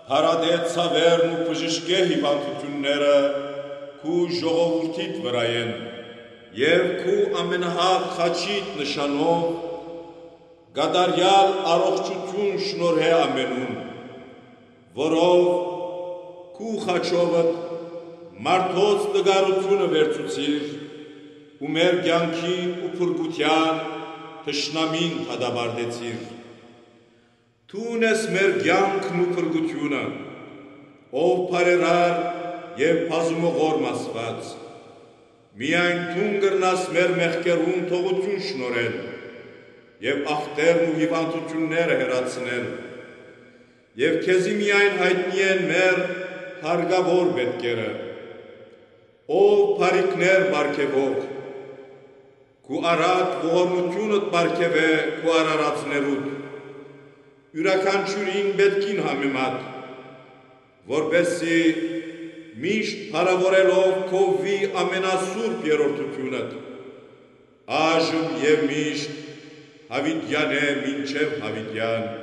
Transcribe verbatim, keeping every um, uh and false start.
հարադետ ցավերն ու բժշկե հիվանդությունները քու ժողովուրդիդ վրա են եւ քու ամենահաղ խաչիդ նշանով գադարյալ առողջություն շնորհե ամենուն, որով քու խաչովդ մարդոց տգարությունը վերցուցիր ու մեր կյանքին ու փրկության թշնամին թադաբարդեցիր։ Տուն ես մեր կյանքն ու փրկությունը, ով բարերար եւ բազումողոր Աստված, միայն տուն կրնաս մեր մեղքերուն թողություն շնորհել եւ ախտերն ու հիվանդությունները հեռացնել, եւ քեզի միայն հայտնի են մեր հարգավոր պետքերը, ով բարիքներ բարգեւող, քու արատ ողորմությունդ բարգեւե քու արարածներուդ, յուրաքանչյուրին պետքին համեմատ, որպեսզի միշտ փառավորելով քո վի ամենասուրբ երրորդությունդ, այժմ եւ միշտ Հավիտյան է մինչև հավիտյան։